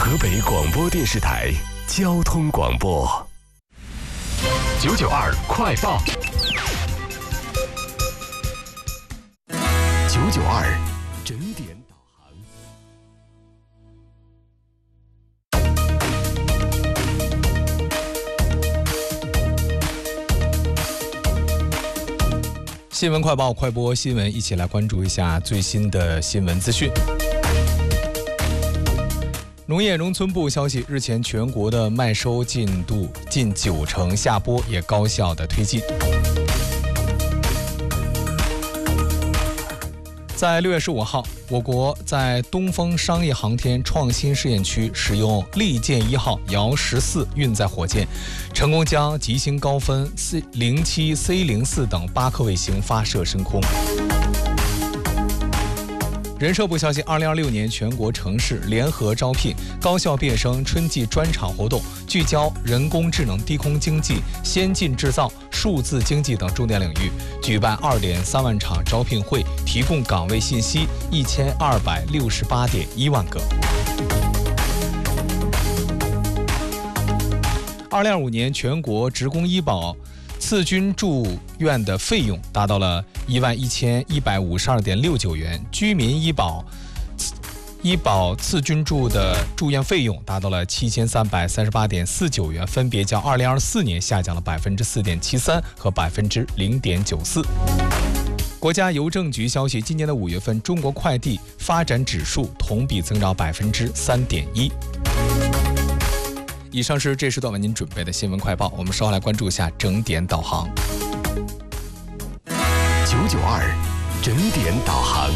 河北广播电视台交通广播992快报，992整点导航。 新闻快报，快播新闻，一起来关注一下最新的新闻资讯。农业农村部消息，日前全国的麦收进度近90%下播，也高效的推进。在6月15号，我国在东风商业航天创新试验区使用利剑1号遥14运载火箭，成功将极星高分 C07、C04 等8颗卫星发射升空。人社部消息，2026年全国城市联合招聘高校毕业生春季专场活动，聚焦人工智能、低空经济、先进制造、数字经济等重点领域，举办2.3万场招聘会，提供岗位信息1268.1万个。2025年全国职工医保次均住院的费用达到了11152.69元，居民医保次均住的住院费用达到了7338.49元，分别较2024年下降了4.73%和0.94%。国家邮政局消息，今年的5月份，中国快递发展指数同比增长3.1%。以上是这时段为您准备的新闻快报，我们稍后来关注一下整点导航。 992整点导航。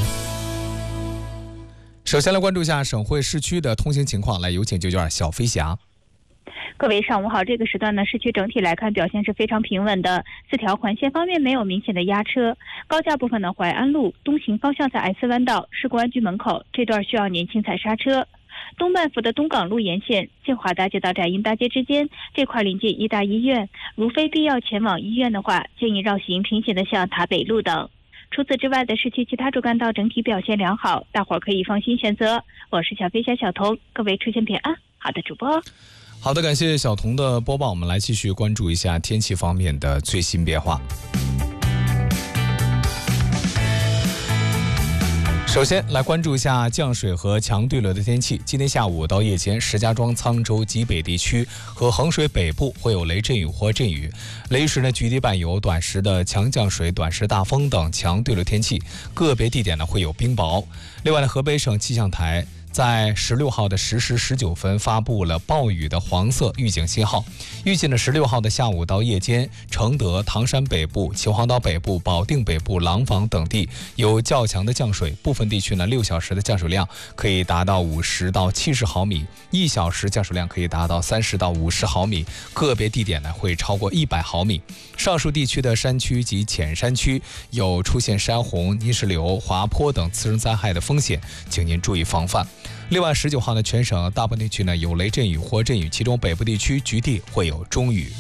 首先来关注一下省会市区的通行情况，来有请992小飞侠。 各位上午好，这个时段呢，市区整体来看表现是非常平稳的，4条环线方面没有明显的压车。高架部分呢，淮安路东行方向在爱思湾道市公安局门口这段需要年轻踩刹车。东半幅的东港路沿线建华大街到展英大街之间这块临近医大医院，如非必要前往医院的话，建议绕行平行的向塔北路等。除此之外的市区其他主干道整体表现良好，大伙儿可以放心选择。我是小飞侠小童，各位出行平安。好的，主播。 好的，感谢小童的播报，我们来继续关注一下天气方面的最新变化。首先来关注一下降水和强对流的天气。今天下午到夜间，石家庄、沧州、济北地区和衡水北部会有雷阵雨或阵雨，雷雨时呢，局地伴有短时的强降水、短时大风等强对流天气，个别地点呢会有冰雹。另外呢，河北省气象台在16号的10时19分发布了暴雨的黄色预警信号。预计呢16号的下午到夜间，承德、唐山北部、秦皇岛北部、保定北部、廊坊等地有较强的降水，部分地区呢6小时的降水量可以达到50到70毫米，1小时降水量可以达到30到50毫米，个别地点呢会超过100毫米。上述地区的山区及浅山区有出现山洪、泥石流、滑坡等次生灾害的风险，请您注意防范。另外19号呢，全省大部分地区呢有雷阵雨或阵雨，其中北部地区局地会有中雨。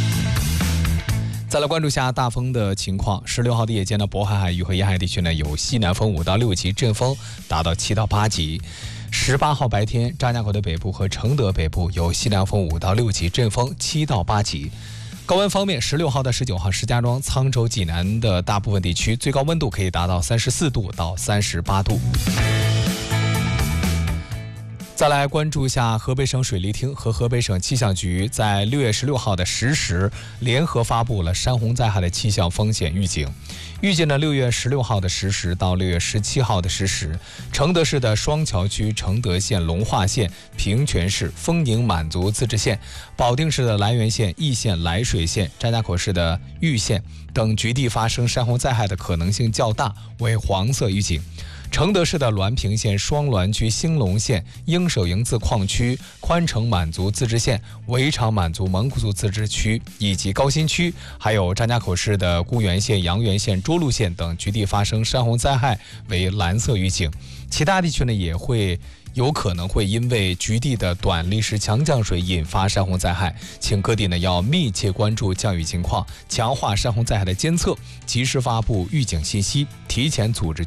再来关注一下大风的情况。16号的夜间呢，渤海海域和沿海地区呢有西南风5到6级，阵风达到7到8级。18号白天，张家口的北部和承德北部有西南风5到6级，阵风7到8级。高温方面，16号到19号，石家庄、沧州、济南的大部分地区最高温度可以达到34度到38度。再来关注一下河北省水利厅和河北省气象局在6月16号的10时联合发布了山洪灾害的气象风险预警。预计呢，6月16号的10时到6月17号的10时，承德市的双桥区、承德县、龙化县、平泉市、丰宁满族自治县、保定市的涞源县、易县、涞水县、张家口市的玉县等局地发生山洪灾害的可能性较大，为黄色预警。承德市的滦平县、双滦区、兴隆县、应手营自矿区、宽城满族自治县、围场满族蒙古族自治区以及高新区，还有张家口市的固原县、阳原县、涿鹿县等局地发生山洪灾害为蓝色预警。其他地区呢也有可能会因为局地的短历时强降水引发山洪灾害，请各地呢要密切关注降雨情况，强化山洪灾害的监测，及时发布预警信息，提前组织